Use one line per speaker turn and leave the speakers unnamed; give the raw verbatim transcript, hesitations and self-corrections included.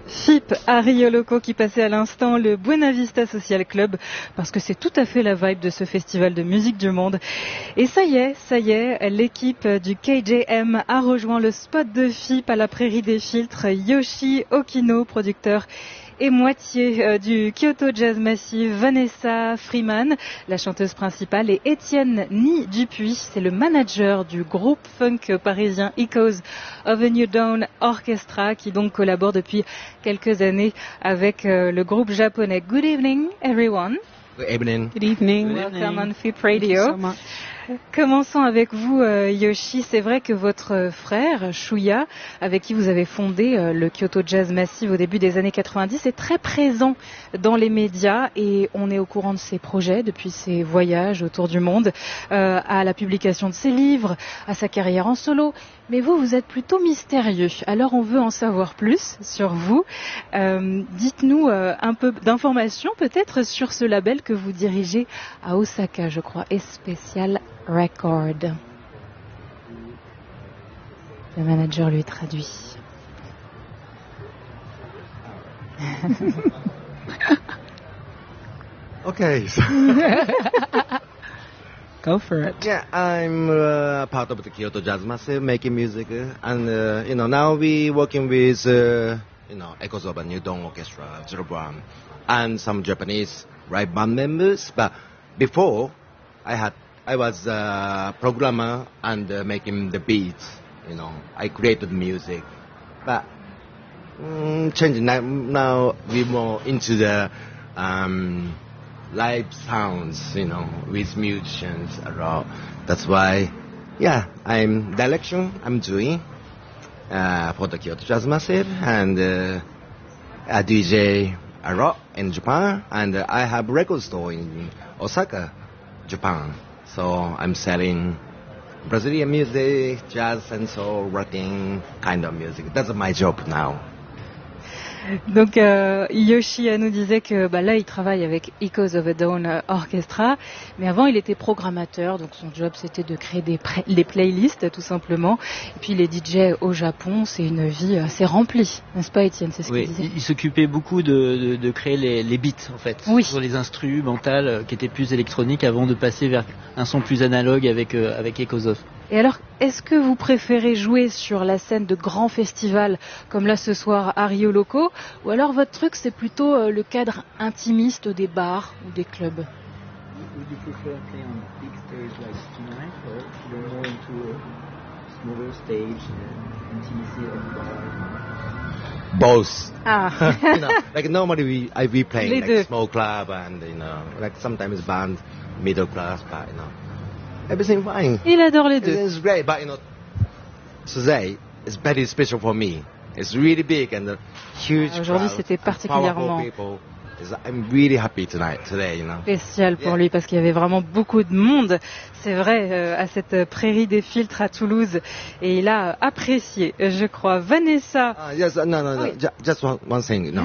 F I P à Rio Loco qui passait à l'instant, le Buena Vista Social Club, parce que c'est tout à fait la vibe de ce festival de musique du monde. Et ça y est, ça y est, l'équipe du K J M a rejoint le spot de F I P à la Prairie des Filtres. Yoshi Okino, producteur et moitié euh, du Kyoto Jazz Massive, Vanessa Freeman, la chanteuse principale, et Étienne Ni Dupuis, c'est le manager du groupe funk parisien Echoes of a New Dawn Orchestra, qui donc collabore depuis quelques années avec euh, le groupe japonais. Good evening, everyone.
Good evening.
Good evening.
Good
Welcome
evening.
on F I P Radio.
Thank you so much.
Commençons avec vous, euh, Yoshi. C'est vrai que votre frère, Shuya, avec qui vous avez fondé euh, le Kyoto Jazz Massive au début des années quatre-vingt-dix, est très présent dans les médias et on est au courant de ses projets depuis ses voyages autour du monde, euh, à la publication de ses livres, à sa carrière en solo. Mais vous, vous êtes plutôt mystérieux. Alors on veut en savoir plus sur vous. Euh, dites-nous euh, un peu d'informations peut-être sur ce label que vous dirigez à Osaka, je crois, Especial Record. Le manager lui traduit.
Okay. So,
Go for it.
yeah, I'm uh, part of the Kyoto Jazz Massive, making music, uh, and uh, you know now we working with uh, you know Echoes of a New Dawn Orchestra, Zero Brown, and some Japanese right band members. But before, I had I was a programmer and uh, making the beats. You know, I created music, but mm, changing now. Now we're more into the um, live sounds, you know, with musicians around. That's why, yeah, I'm direction I'm doing uh, for the Kyoto Jazz Massive, and uh, I D J a lot in Japan, and uh, I have record store in Osaka, Japan. So I'm selling Brazilian music, jazz and soul, rocking kind of music. That's my job now.
Donc euh, Yoshi nous disait que bah, là il travaille avec Echoes of a Dawn Orchestra, mais avant il était programmateur, donc son job c'était de créer des, pré- des playlists tout simplement. Et puis les D J au Japon, c'est une vie assez remplie, n'est-ce pas Étienne? C'est ce
Oui,
qu'il disait.
il, il s'occupait beaucoup de, de, de créer les, les beats en fait,
Oui.
sur les instrumentales euh, qui étaient plus électroniques avant de passer vers un son plus analogue avec euh, avec Echoes of.
Et alors, est-ce que vous préférez jouer sur la scène de grands festivals, comme là ce soir à Rio Loco, ou alors votre truc c'est plutôt euh, le cadre intimiste des bars ou des clubs?
Would you prefer play on big stage like tonight, or you're more into a smaller stage and intimacy of bar?
Both.
Ah,
You know, like normally we I we playing
Les
like
deux.
small club and you know like sometimes band middle class, but you know everything fine.
il adore les deux.
It's great, but you know today is very special for me. It's really big and a huge
Ah, aujourd'hui,
crowd
c'était
and
particulièrement-
powerful people. Is- I'm really happy tonight, today, you know.
Spécial pour
Yeah.
lui parce qu'il y avait vraiment beaucoup de monde, c'est vrai, euh, à cette prairie des filtres à Toulouse, et il a apprécié, je crois. Vanessa.
Uh, yes, uh, no, no, no.
Oui.
Ju- just one, one thing, you know.